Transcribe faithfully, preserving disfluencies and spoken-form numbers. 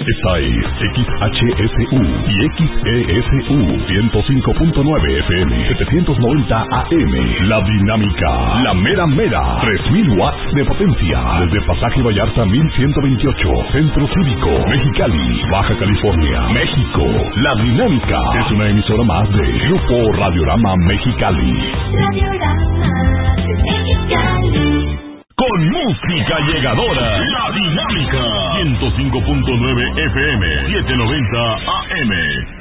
Esta es X H S U y X E S U ciento cinco punto nueve F M, setecientos noventa A M. La Dinámica, la mera mera, tres mil watts de potencia. Desde Pasaje Vallarta mil ciento veintiocho, Centro Cívico, Mexicali, Baja California, México. La Dinámica es una emisora más de Grupo Radiorama Mexicali. Radiorama Mexicali. Con música llegadora, La Dinámica, ciento cinco punto nueve F M, setecientos noventa A M.